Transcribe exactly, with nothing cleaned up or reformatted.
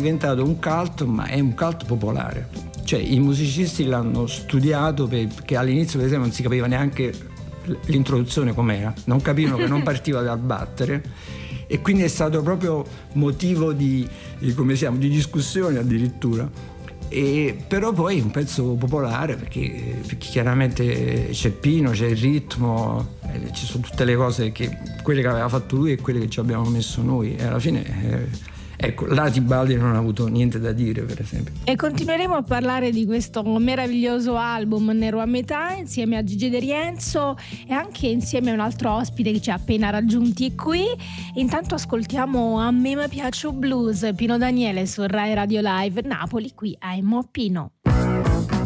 diventato un cult, ma è un cult popolare. Cioè i musicisti l'hanno studiato perché all'inizio per esempio non si capiva neanche l'introduzione com'era, non capivano che non partiva dal battere, e quindi è stato proprio motivo di, di come siamo, di discussione addirittura. E però poi è un pezzo popolare perché, perché chiaramente c'è Pino, c'è il ritmo, eh, ci sono tutte le cose che quelle che aveva fatto lui e quelle che ci abbiamo messo noi, e alla fine eh, ecco, là Tibaldi non ha avuto niente da dire, per esempio. E continueremo a parlare di questo meraviglioso album Nero a metà insieme a Gigi De Rienzo e anche insieme a un altro ospite che ci ha appena raggiunti qui. Intanto ascoltiamo A me mi piace blues, Pino Daniele su Rai Radio Live Napoli, qui a Mo Pino.